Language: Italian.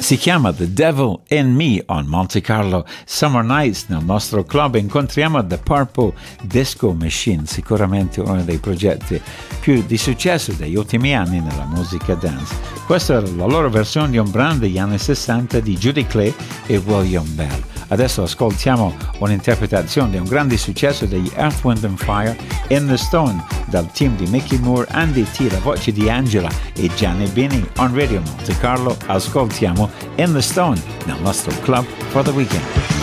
Si chiama The Devil in Me on Monte Carlo Summer Nights. Nel nostro club incontriamo The Purple Disco Machine, sicuramente uno dei progetti più di successo degli ultimi anni nella musica dance. Questa era la loro versione di un brano degli anni 60 di Judy Clay e William Bell. Adesso ascoltiamo un'interpretazione di un grande successo degli Earth, Wind and Fire, In the Stone, dal team di Mickey Moore, Andy T, la voce di Angela e Gianni Bini on Radio Monte Carlo. Ascoltiamo In the Stone nel nostro Club for the Weekend.